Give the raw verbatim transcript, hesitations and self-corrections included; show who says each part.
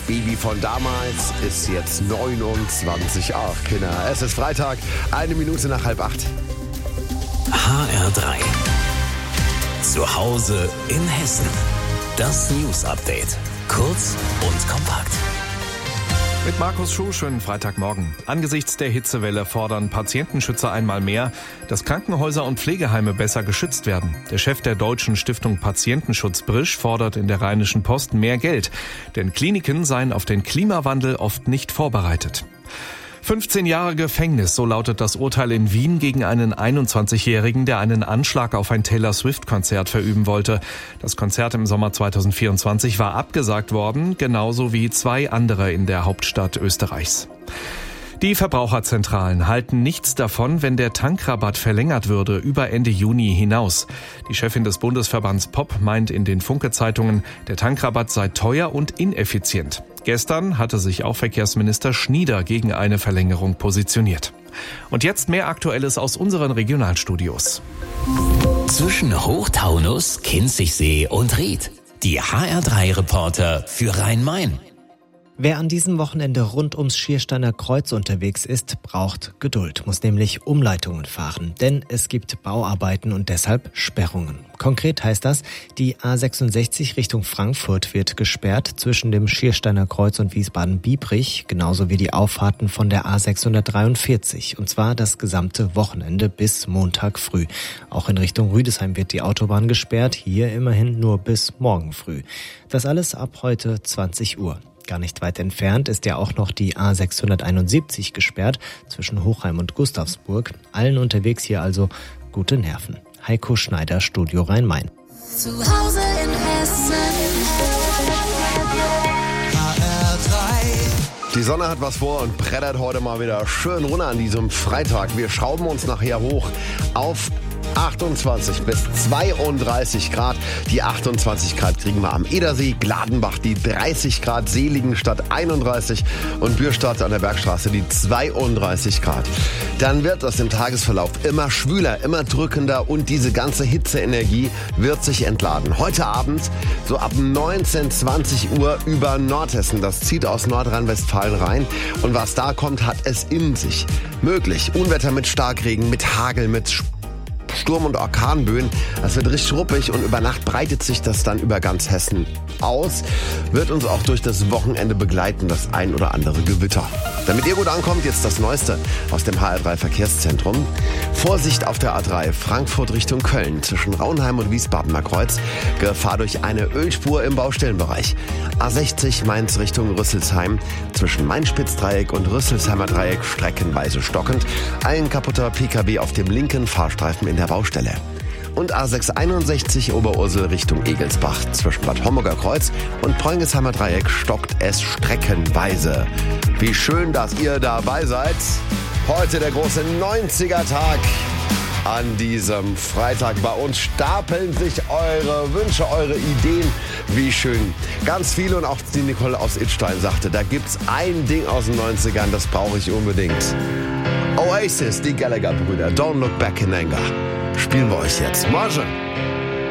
Speaker 1: Baby von damals ist jetzt neunundzwanzig. Ach, Kinder, es ist Freitag, eine Minute nach halb acht.
Speaker 2: H R drei. Zu Hause in Hessen. Das News Update. Kurz und kompakt.
Speaker 3: Mit Markus Schuh, schönen Freitagmorgen. Angesichts der Hitzewelle fordern Patientenschützer einmal mehr, dass Krankenhäuser und Pflegeheime besser geschützt werden. Der Chef der Deutschen Stiftung Patientenschutz Brisch fordert in der Rheinischen Post mehr Geld, denn Kliniken seien auf den Klimawandel oft nicht vorbereitet. fünfzehn Jahre Gefängnis, so lautet das Urteil in Wien gegen einen einundzwanzigjährigen, der einen Anschlag auf ein Taylor-Swift-Konzert verüben wollte. Das Konzert im Sommer zweitausendvierundzwanzig war abgesagt worden, genauso wie zwei andere in der Hauptstadt Österreichs. Die Verbraucherzentralen halten nichts davon, wenn der Tankrabatt verlängert würde über Ende Juni hinaus. Die Chefin des Bundesverbands P O P meint in den Funke-Zeitungen, der Tankrabatt sei teuer und ineffizient. Gestern hatte sich auch Verkehrsminister Schnieder gegen eine Verlängerung positioniert. Und jetzt mehr Aktuelles aus unseren Regionalstudios.
Speaker 2: Zwischen Hochtaunus, Kinzigsee und Ried. Die H R drei Reporter für Rhein-Main.
Speaker 4: Wer an diesem Wochenende rund ums Schiersteiner Kreuz unterwegs ist, braucht Geduld, muss nämlich Umleitungen fahren, denn es gibt Bauarbeiten und deshalb Sperrungen. Konkret heißt das, die A sechsundsechzig Richtung Frankfurt wird gesperrt zwischen dem Schiersteiner Kreuz und Wiesbaden-Biebrich, genauso wie die Auffahrten von der A sechshundertdreiundvierzig, und zwar das gesamte Wochenende bis Montag früh. Auch in Richtung Rüdesheim wird die Autobahn gesperrt, hier immerhin nur bis morgen früh. Das alles ab heute zwanzig Uhr. Gar nicht weit entfernt ist ja auch noch die A sechshunderteinundsiebzig gesperrt zwischen Hochheim und Gustavsburg. Allen unterwegs hier also gute Nerven. Heiko Schneider, Studio Rhein-Main.
Speaker 5: Zu Hause in Hessen. H R drei.
Speaker 1: Die Sonne hat was vor und brettert heute mal wieder schön runter an diesem Freitag. Wir schrauben uns nachher hoch auf achtundzwanzig bis zweiunddreißig Grad. Die achtundzwanzig Grad kriegen wir am Edersee, Gladenbach die dreißig Grad, Seligenstadt einunddreißig und Bürstadt an der Bergstraße die zweiunddreißig Grad. Dann wird es im Tagesverlauf immer schwüler, immer drückender und diese ganze Hitzeenergie wird sich entladen. Heute Abend so ab neunzehn, zwanzig Uhr über Nordhessen. Das zieht aus Nordrhein-Westfalen rein und was da kommt, hat es in sich. Möglich Unwetter mit Starkregen, mit Hagel, mit Sturm- und Orkanböen. Das wird richtig ruppig und über Nacht breitet sich das dann über ganz Hessen aus. Wird uns auch durch das Wochenende begleiten, das ein oder andere Gewitter. Damit ihr gut ankommt, jetzt das Neueste aus dem H R drei Verkehrszentrum. Vorsicht auf der A drei Frankfurt Richtung Köln zwischen Raunheim und Wiesbadener Kreuz. Gefahr durch eine Ölspur im Baustellenbereich. A sechzig Mainz Richtung Rüsselsheim zwischen Main-Spitz-Dreieck und Rüsselsheimer Dreieck streckenweise stockend. Ein kaputter P K W auf dem linken Fahrstreifen in der Baustelle. Und A sechshunderteinundsechzig Oberursel Richtung Egelsbach zwischen Bad Homburger Kreuz und Preungesheimer Dreieck stockt es streckenweise. Wie schön, dass ihr dabei seid. Heute der große neunziger-Tag. An diesem Freitag bei uns stapeln sich eure Wünsche, eure Ideen. Wie schön. Ganz viele und auch die Nicole aus Idstein sagte, da gibt's ein Ding aus den neunzigern, das brauche ich unbedingt. Oasis, die Gallagher-Brüder, Don't Look Back in Anger. Spielen wir euch jetzt. Marge.